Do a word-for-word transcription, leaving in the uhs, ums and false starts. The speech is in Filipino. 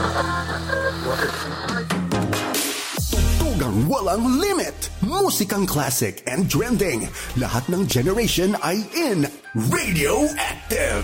Tugtugang walang limit. Musikang classic and trending. Lahat ng generation ay in Radio Active.